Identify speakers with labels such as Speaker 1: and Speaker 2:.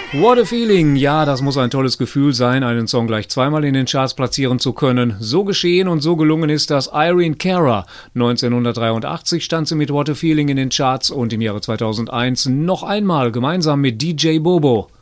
Speaker 1: What a Feeling, ja, das muss ein tolles Gefühl sein, einen Song gleich zweimal in den Charts platzieren zu können. So geschehen und so gelungen ist das Irene Cara. 1983 stand sie mit What a Feeling in den Charts und im Jahre 2001 noch einmal gemeinsam mit DJ Bobo.